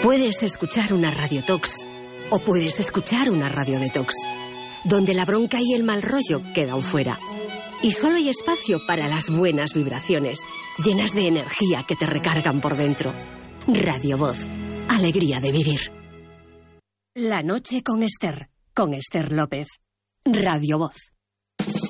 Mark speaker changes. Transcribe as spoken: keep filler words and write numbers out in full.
Speaker 1: Puedes escuchar una radiotox o puedes escuchar una radiodetox, donde la bronca y el mal rollo quedan fuera. Y solo hay espacio para las buenas vibraciones, llenas de energía que te recargan por dentro. Radio Voz. Alegría de vivir. La noche con Esther, con Esther López. Radio Voz.